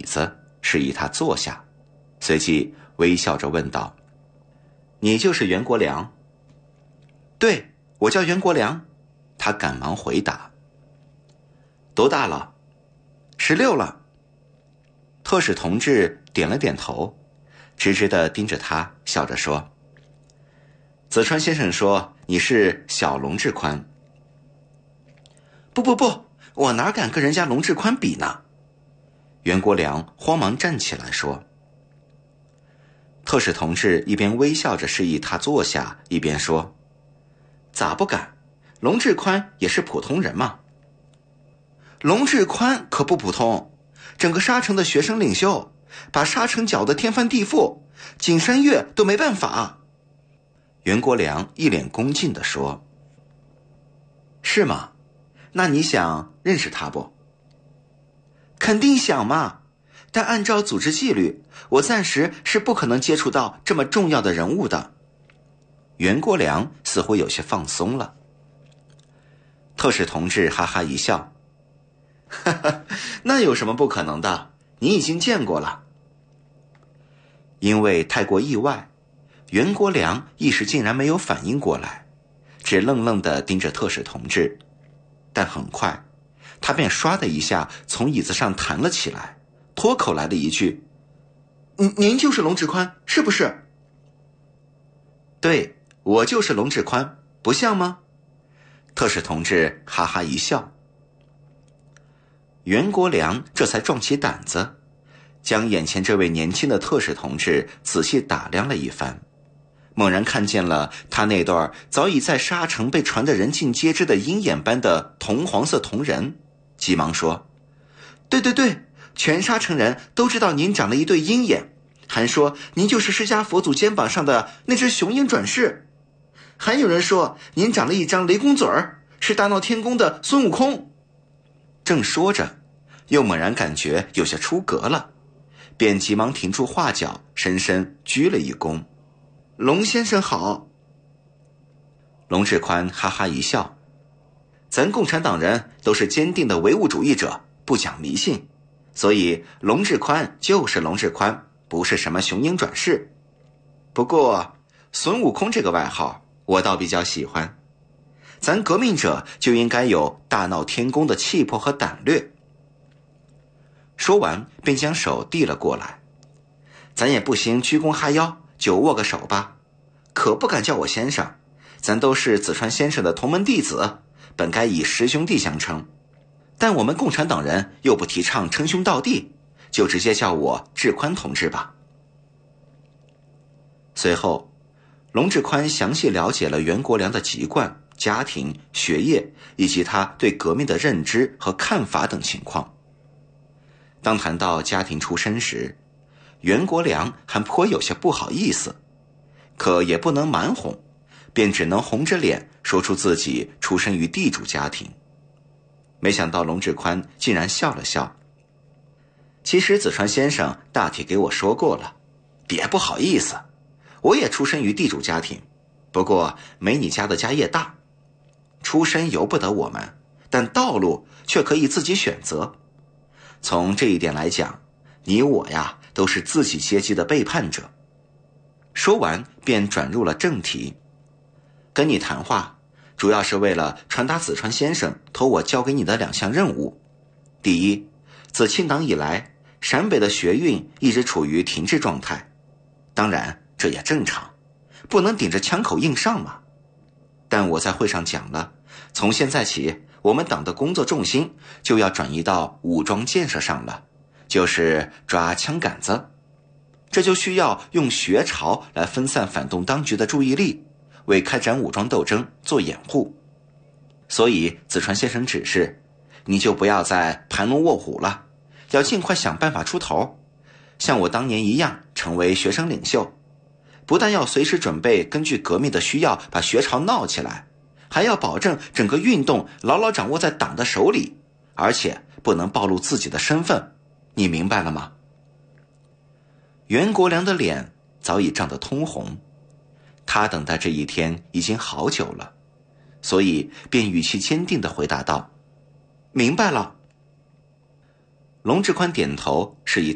子，示意他坐下，随即微笑着问道：你就是袁国良？对，我叫袁国良，他赶忙回答。多大了？16了。特使同志点了点头，直直地盯着他，笑着说：子川先生说你是小龙志宽。不，我哪敢跟人家龙志宽比呢？袁国良慌忙站起来说。特使同志一边微笑着示意他坐下，一边说：咋不敢？龙志宽也是普通人嘛。龙志宽可不普通，整个沙城的学生领袖，把沙城搅得天翻地覆，景山月都没办法。袁国良一脸恭敬地说。是吗？那你想认识他不？肯定想嘛，但按照组织纪律，我暂时是不可能接触到这么重要的人物的。袁国良似乎有些放松了。特使同志哈哈一笑，哈哈，那有什么不可能的？你已经见过了。因为太过意外，袁国良一时竟然没有反应过来，只愣愣地盯着特使同志。但很快他便唰的一下从椅子上弹了起来，脱口来了一句：您就是龙志宽是不是？对，我就是龙志宽，不像吗？特使同志哈哈一笑。袁国良这才壮起胆子，将眼前这位年轻的特使同志仔细打量了一番，猛然看见了他那段早已在沙城被传得人尽皆知的鹰眼般的铜黄色瞳仁，急忙说：对，全沙城人都知道您长了一对鹰眼，还说您就是释迦佛祖肩膀上的那只雄鹰转世，还有人说您长了一张雷公嘴儿，是大闹天宫的孙悟空。正说着，又猛然感觉有些出格了，便急忙停住画脚，深深鞠了一躬。龙先生好。龙志宽哈哈一笑，咱共产党人都是坚定的唯物主义者，不讲迷信，所以龙志宽就是龙志宽，不是什么雄鹰转世。不过孙悟空这个外号我倒比较喜欢，咱革命者就应该有大闹天宫的气魄和胆略。说完便将手递了过来，咱也不行鞠躬哈腰，就握个手吧，可不敢叫我先生，咱都是子川先生的同门弟子，本该以师兄弟相称，但我们共产党人又不提倡称兄道弟，就直接叫我志宽同志吧。随后龙志宽详细了解了袁国良的籍贯、家庭、学业以及他对革命的认知和看法等情况。当谈到家庭出身时，袁国良还颇有些不好意思，可也不能瞒哄，便只能红着脸说出自己出身于地主家庭。没想到龙志宽竟然笑了笑。其实子川先生大体给我说过了，别不好意思，我也出身于地主家庭，不过没你家的家业大。出身由不得我们，但道路却可以自己选择。从这一点来讲，你我呀都是自己阶级的背叛者。说完便转入了正题，跟你谈话主要是为了传达子川先生托我交给你的2项任务。第一，自清党以来，陕北的学运一直处于停滞状态，当然这也正常，不能顶着枪口硬上嘛。但我在会上讲了，从现在起我们党的工作重心就要转移到武装建设上了，就是抓枪杆子。这就需要用学潮来分散反动当局的注意力，为开展武装斗争做掩护。所以子川先生指示，你就不要再盘龙卧虎了，要尽快想办法出头，像我当年一样成为学生领袖。不但要随时准备根据革命的需要把学潮闹起来，还要保证整个运动牢牢掌握在党的手里，而且不能暴露自己的身份。你明白了吗？袁国良的脸早已涨得通红，他等待这一天已经好久了，所以便语气坚定地回答道：明白了。龙志宽点头，示意